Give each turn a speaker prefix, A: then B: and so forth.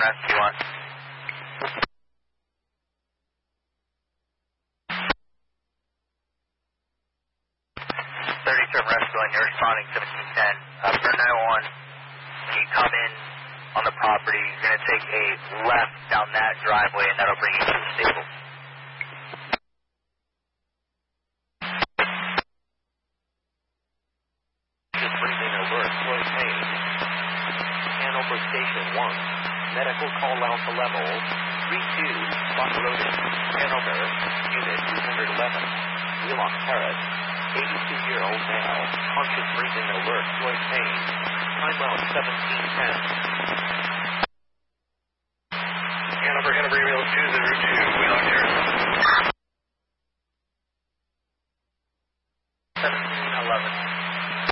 A: rescue on. 37 rescue and you're responding 1710. For 911, when you come in on the property, you're going to take a left down that driveway and that'll bring you to the stable.
B: Breathing alert, Floyd Payne. Hanover Station 1. Medical call out to level 32, spot loaded. Hanover, unit 211. Wheelock Terrace, 82-year-old male. Conscious breathing alert, Floyd Payne. Time out 1710.